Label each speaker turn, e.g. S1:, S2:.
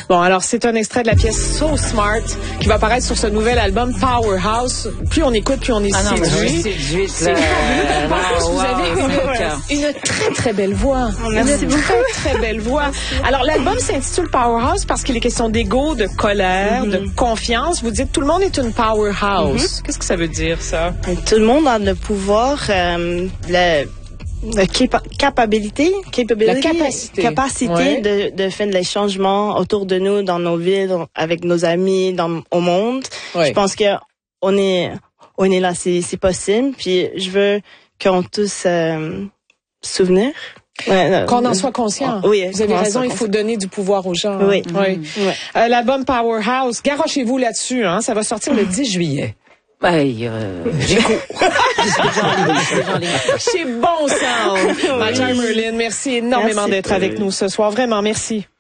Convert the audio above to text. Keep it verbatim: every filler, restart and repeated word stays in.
S1: Bon, alors c'est un extrait de la pièce So Smart qui va apparaître sur ce nouvel album Powerhouse. Plus on écoute, plus on est
S2: ah non,
S1: séduit.
S2: séduite.
S1: C'est fabuleux. En plus, vous avez une, une très très belle voix.
S3: Merci
S1: une
S3: beaucoup.
S1: très très belle voix. Alors l'album s'intitule Powerhouse parce qu'il est question d'ego, de colère, mm-hmm. de confiance. Vous dites tout le monde est une powerhouse. Mm-hmm. Qu'est-ce que ça veut dire ça?
S3: Tout le monde a le pouvoir, euh, le La capa- capabilité, capability,
S1: la capacité,
S3: capacité
S1: ouais.
S3: de, de faire les changements autour de nous, dans nos villes, avec nos amis, dans, au monde. Ouais. Je pense que on est, on est là, c'est, c'est possible. Puis je veux qu'on tous euh, souvenir.
S1: Ouais, qu'on en soit conscient.
S3: Oh, oui,
S1: vous avez raison, il faut donner du pouvoir aux gens.
S3: Oui.
S1: Hein. oui. Mmh. Ouais. Euh, l'album Powerhouse, garochez-vous là-dessus. Hein, ça va sortir le dix juillet.
S2: Ben, euh, j'ai cours.
S1: C'est bon, ça. Maja Merlin, merci énormément oui, d'être avec nous ce soir. Vraiment, merci.